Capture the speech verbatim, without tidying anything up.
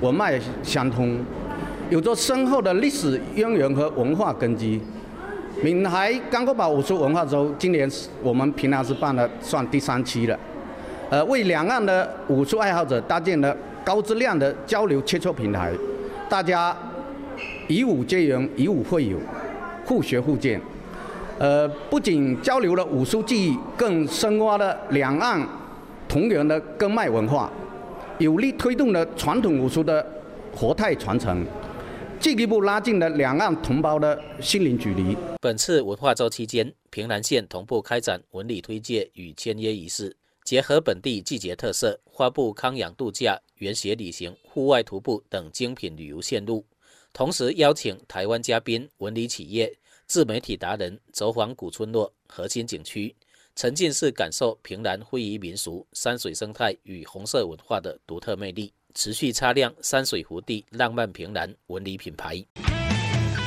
文脉相通，有着深厚的历史渊源和文化根基。闽海港口堡武术文化周今年我们平南市办了算第三期了，呃，为两岸的武术爱好者搭建了高质量的交流切磋平台，大家以武结缘，以武会友，互学互鉴。呃，不仅交流了武术技艺，更深挖了两岸同源的根脉文化，有力推动了传统武术的活态传承。进一步拉近了两岸同胞的心灵距离。 本次文化周期间，屏南县同步开展文礼推介与签约仪式，结合本地季节特色，发布康养度假、园学旅行、户外徒步等精品旅游线路，同时邀请台湾嘉宾、文旅企业、自媒体达人走访古村落、核心景区，沉浸式感受屏南非遗民俗、山水生态与红色文化的独特魅力。持续擦亮山水福地浪漫屏南文旅品牌。